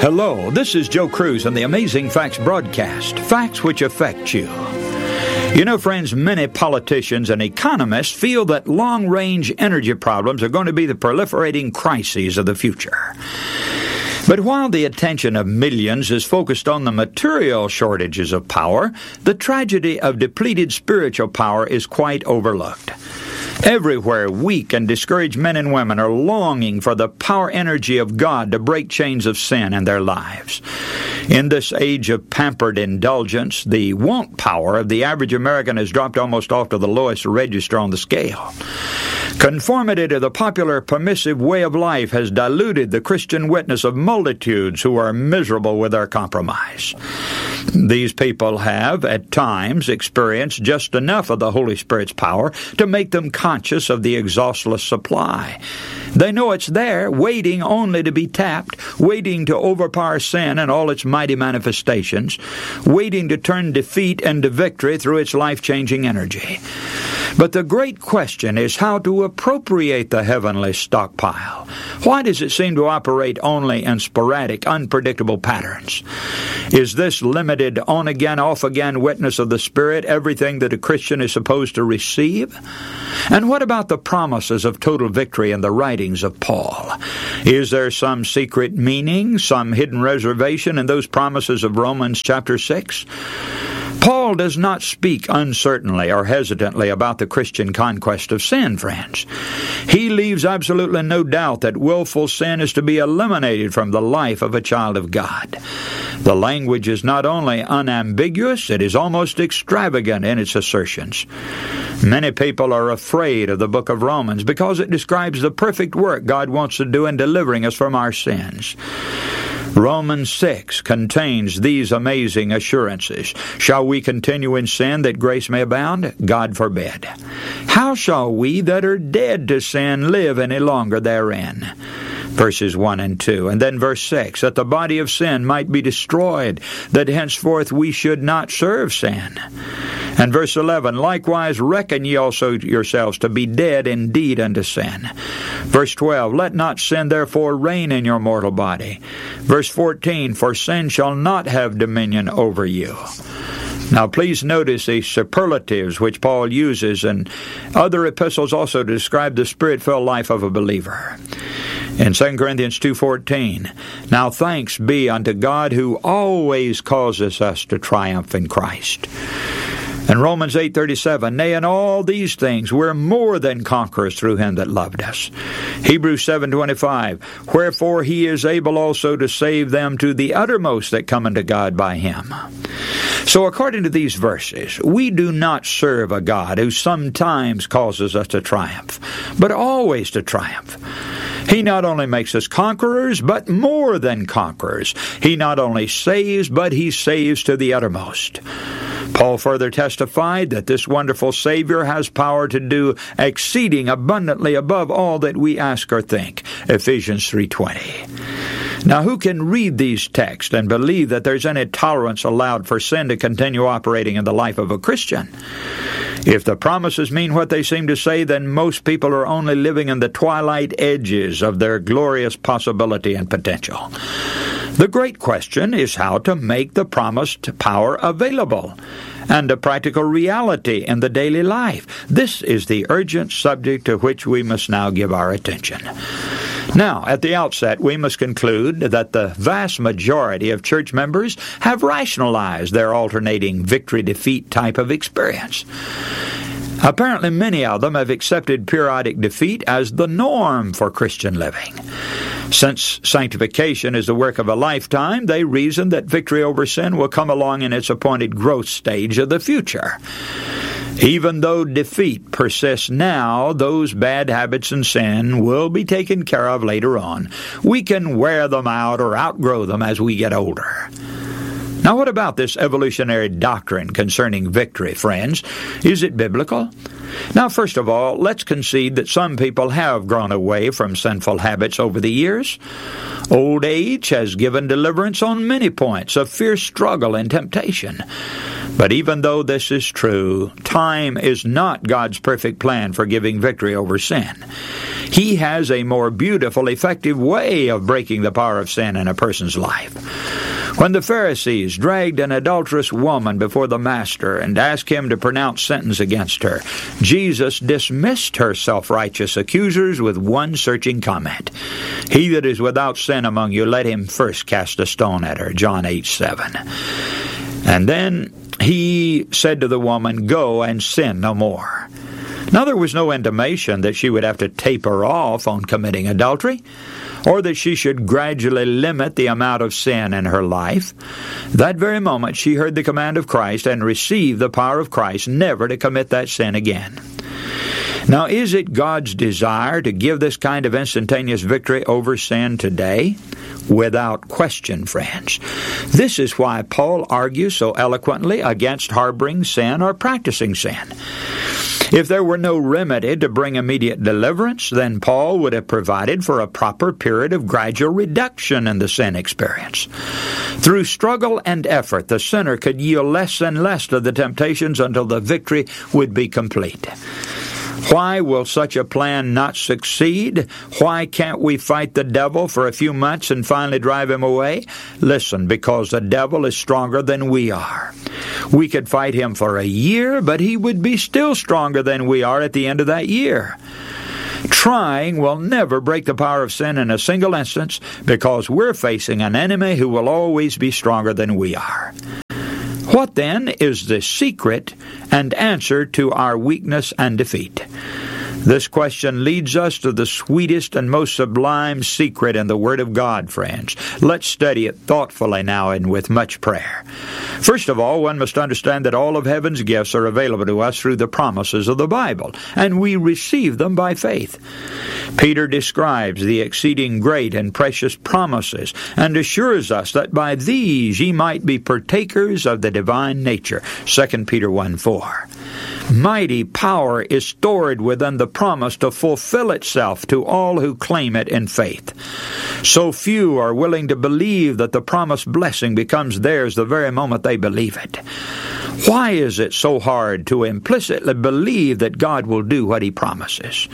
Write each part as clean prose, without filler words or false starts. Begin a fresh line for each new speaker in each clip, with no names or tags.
Hello, this is Joe Cruz on the Amazing Facts broadcast, facts which affect you. You know, friends, many politicians and economists feel that long-range energy problems are going to be the proliferating crises of the future. But while the attention of millions is focused on the material shortages of power, the tragedy of depleted spiritual power is quite overlooked. Everywhere, weak and discouraged men and women are longing for the power energy of God to break chains of sin in their lives. In this age of pampered indulgence, the want power of the average American has dropped almost off to the lowest register on the scale. Conformity to the popular permissive way of life has diluted the Christian witness of multitudes who are miserable with their compromise. These people have, at times, experienced just enough of the Holy Spirit's power to make them conscious of the exhaustless supply. They know it's there, waiting only to be tapped, waiting to overpower sin and all its mighty manifestations, waiting to turn defeat into victory through its life-changing energy. But the great question is how to appropriate the heavenly stockpile. Why does it seem to operate only in sporadic, unpredictable patterns? Is this limited on-again, off-again witness of the Spirit everything that a Christian is supposed to receive? And what about the promises of total victory in the writings of Paul? Is there some secret meaning, some hidden reservation in those promises of Romans chapter 6? Paul does not speak uncertainly or hesitantly about the Christian conquest of sin, friends. He leaves absolutely no doubt that willful sin is to be eliminated from the life of a child of God. The language is not only unambiguous, it is almost extravagant in its assertions. Many people are afraid of the book of Romans because it describes the perfect work God wants to do in delivering us from our sins. Romans 6 contains these amazing assurances. Shall we continue in sin that grace may abound? God forbid. How shall we that are dead to sin live any longer therein? Verses 1 and 2. And then verse 6, that the body of sin might be destroyed, that henceforth we should not serve sin. And verse 11, likewise reckon ye also yourselves to be dead indeed unto sin. Verse 12, let not sin therefore reign in your mortal body. Verse 14, for sin shall not have dominion over you. Now please notice the superlatives which Paul uses in other epistles also to describe the Spirit-filled life of a believer. In 2 Corinthians 2:14, now thanks be unto God who always causes us to triumph in Christ. And Romans 8:37, nay, in all these things we're more than conquerors through him that loved us. Hebrews 7:25, wherefore he is able also to save them to the uttermost that come unto God by him. So according to these verses, we do not serve a God who sometimes causes us to triumph, but always to triumph. He not only makes us conquerors, but more than conquerors. He not only saves, but he saves to the uttermost. Paul further testified that this wonderful Savior has power to do exceeding abundantly above all that we ask or think. Ephesians 3:20. Now, who can read these texts and believe that there's any tolerance allowed for sin to continue operating in the life of a Christian? If the promises mean what they seem to say, then most people are only living in the twilight edges of their glorious possibility and potential. The great question is how to make the promised power available and a practical reality in the daily life. This is the urgent subject to which we must now give our attention. Now, at the outset, we must conclude that the vast majority of church members have rationalized their alternating victory-defeat type of experience. Apparently, many of them have accepted periodic defeat as the norm for Christian living. Since sanctification is the work of a lifetime, they reason that victory over sin will come along in its appointed growth stage of the future. Even though defeat persists now, those bad habits and sin will be taken care of later on. We can wear them out or outgrow them as we get older. Now, what about this evolutionary doctrine concerning victory, friends? Is it biblical? Now, first of all, let's concede that some people have grown away from sinful habits over the years. Old age has given deliverance on many points of fierce struggle and temptation. But even though this is true, time is not God's perfect plan for giving victory over sin. He has a more beautiful, effective way of breaking the power of sin in a person's life. When the Pharisees dragged an adulterous woman before the Master and asked him to pronounce sentence against her, Jesus dismissed her self-righteous accusers with one searching comment. He that is without sin among you, let him first cast a stone at her. John 8:7. And then he said to the woman, go and sin no more. Now there was no intimation that she would have to taper off on committing adultery, or that she should gradually limit the amount of sin in her life. That very moment she heard the command of Christ and received the power of Christ never to commit that sin again. Now, is it God's desire to give this kind of instantaneous victory over sin today? Without question, friends. This is why Paul argues so eloquently against harboring sin or practicing sin. If there were no remedy to bring immediate deliverance, then Paul would have provided for a proper period of gradual reduction in the sin experience. Through struggle and effort, the sinner could yield less and less to the temptations until the victory would be complete. Why will such a plan not succeed? Why can't we fight the devil for a few months and finally drive him away? Listen, because the devil is stronger than we are. We could fight him for a year, but he would be still stronger than we are at the end of that year. Trying will never break the power of sin in a single instance, because we're facing an enemy who will always be stronger than we are. What then is the secret and answer to our weakness and defeat? This question leads us to the sweetest and most sublime secret in the Word of God, friends. Let's study it thoughtfully now and with much prayer. First of all, one must understand that all of heaven's gifts are available to us through the promises of the Bible, and we receive them by faith. Peter describes the exceeding great and precious promises and assures us that by these ye might be partakers of the divine nature. 2 Peter 1:4. Mighty power is stored within the promise to fulfill itself to all who claim it in faith. So few are willing to believe that the promised blessing becomes theirs the very moment they believe it. Why is it so hard to implicitly believe that God will do what He promises?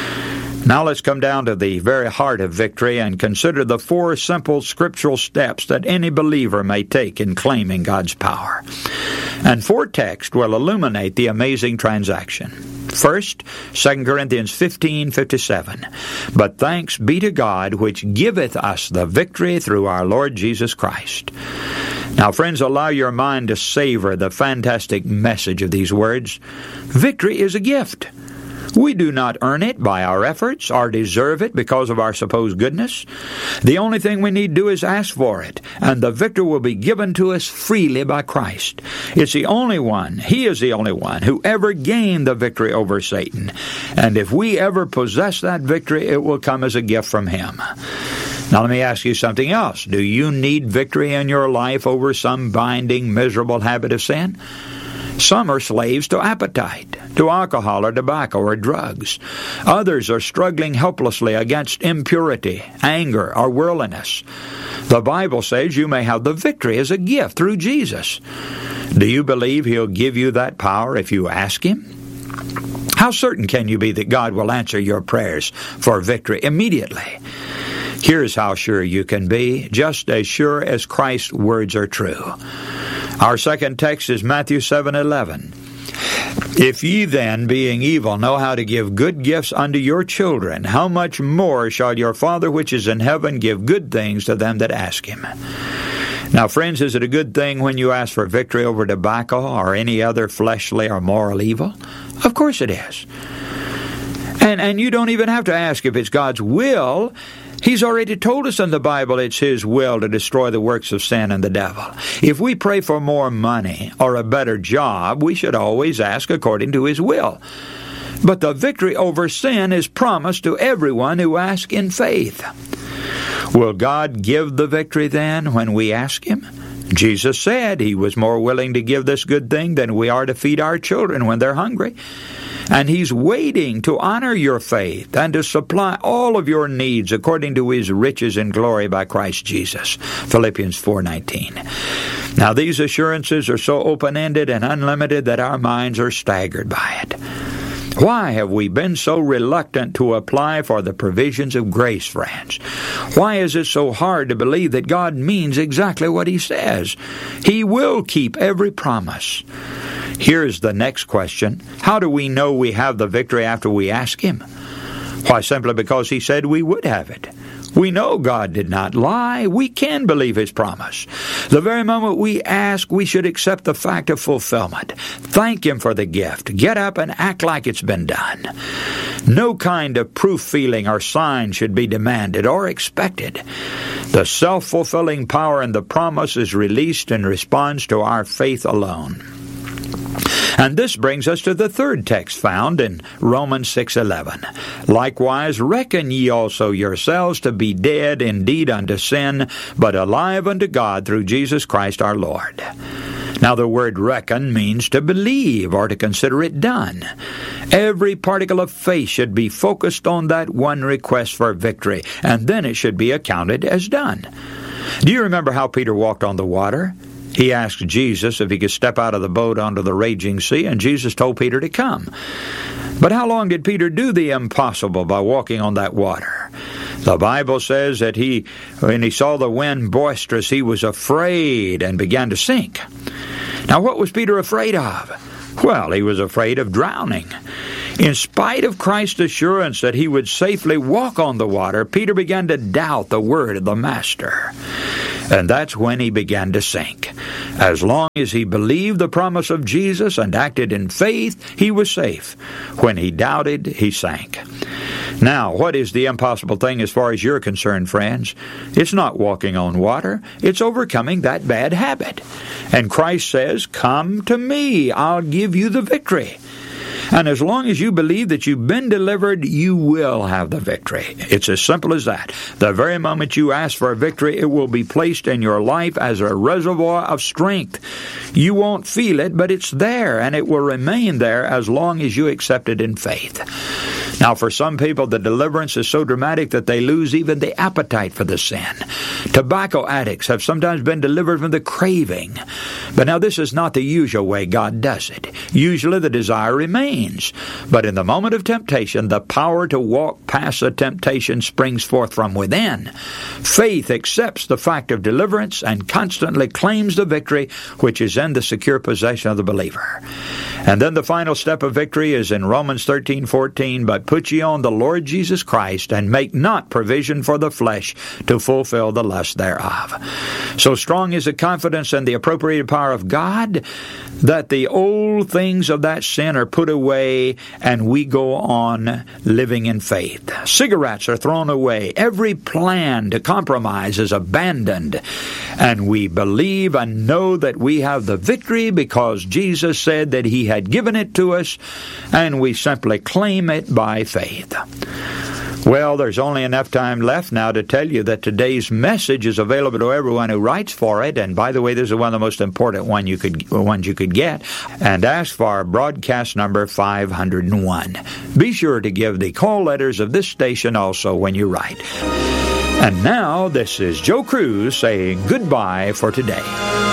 Now let's come down to the very heart of victory and consider the 4 simple scriptural steps that any believer may take in claiming God's power. And 4 texts will illuminate the amazing transaction. First, 2 Corinthians 15:57. But thanks be to God which giveth us the victory through our Lord Jesus Christ. Now, friends, allow your mind to savor the fantastic message of these words. Victory is a gift. We do not earn it by our efforts or deserve it because of our supposed goodness. The only thing we need to do is ask for it, and the victory will be given to us freely by Christ. It's the only one, He is the only one, who ever gained the victory over Satan. And if we ever possess that victory, it will come as a gift from Him. Now let me ask you something else. Do you need victory in your life over some binding, miserable habit of sin? Some are slaves to appetite, to alcohol or tobacco or drugs. Others are struggling helplessly against impurity, anger, or worldliness. The Bible says you may have the victory as a gift through Jesus. Do you believe He'll give you that power if you ask Him? How certain can you be that God will answer your prayers for victory immediately? Here's how sure you can be, just as sure as Christ's words are true. Our second text is Matthew 7:11. If ye then, being evil, know how to give good gifts unto your children, how much more shall your Father which is in heaven give good things to them that ask Him? Now, friends, is it a good thing when you ask for victory over tobacco or any other fleshly or moral evil? Of course it is. And you don't even have to ask if it's God's will. He's already told us in the Bible it's His will to destroy the works of sin and the devil. If we pray for more money or a better job, we should always ask according to His will. But the victory over sin is promised to everyone who asks in faith. Will God give the victory then when we ask Him? Jesus said He was more willing to give this good thing than we are to feed our children when they're hungry. And He's waiting to honor your faith and to supply all of your needs according to His riches in glory by Christ Jesus. Philippians 4:19. Now these assurances are so open-ended and unlimited that our minds are staggered by it. Why have we been so reluctant to apply for the provisions of grace, friends? Why is it so hard to believe that God means exactly what He says? He will keep every promise. Here's the next question. How do we know we have the victory after we ask Him? Why, simply because He said we would have it. We know God did not lie. We can believe His promise. The very moment we ask, we should accept the fact of fulfillment. Thank Him for the gift. Get up and act like it's been done. No kind of proof feeling or sign should be demanded or expected. The self-fulfilling power in the promise is released in response to our faith alone. And this brings us to the third text found in Romans 6:11. Likewise, reckon ye also yourselves to be dead indeed unto sin, but alive unto God through Jesus Christ our Lord. Now the word reckon means to believe or to consider it done. Every particle of faith should be focused on that one request for victory, and then it should be accounted as done. Do you remember how Peter walked on the water? He asked Jesus if he could step out of the boat onto the raging sea, and Jesus told Peter to come. But how long did Peter do the impossible by walking on that water? The Bible says that when he saw the wind boisterous, he was afraid and began to sink. Now, what was Peter afraid of? Well, he was afraid of drowning. In spite of Christ's assurance that he would safely walk on the water, Peter began to doubt the word of the Master. And that's when he began to sink. As long as he believed the promise of Jesus and acted in faith, he was safe. When he doubted, he sank. Now, what is the impossible thing as far as you're concerned, friends? It's not walking on water. It's overcoming that bad habit. And Christ says, "Come to me, I'll give you the victory." And as long as you believe that you've been delivered, you will have the victory. It's as simple as that. The very moment you ask for a victory, it will be placed in your life as a reservoir of strength. You won't feel it, but it's there, and it will remain there as long as you accept it in faith. Now, for some people, the deliverance is so dramatic that they lose even the appetite for the sin. Tobacco addicts have sometimes been delivered from the craving. But now, this is not the usual way God does it. Usually, the desire remains. But in the moment of temptation, the power to walk past the temptation springs forth from within. Faith accepts the fact of deliverance and constantly claims the victory which is in the secure possession of the believer. And then the final step of victory is in Romans 13:14, "But put ye on the Lord Jesus Christ, and make not provision for the flesh to fulfill the lust thereof." So strong is the confidence in the appropriated power of God that the old things of that sin are put away, and we go on living in faith. Cigarettes are thrown away. Every plan to compromise is abandoned. And we believe and know that we have the victory because Jesus said that He had given it to us, and we simply claim it by faith. Well, there's only enough time left now to tell you that today's message is available to everyone who writes for it. And by the way, this is one of the most important ones you could get. And ask for our broadcast number 501. Be sure to give the call letters of this station also when you write. And now, this is Joe Cruz saying goodbye for today.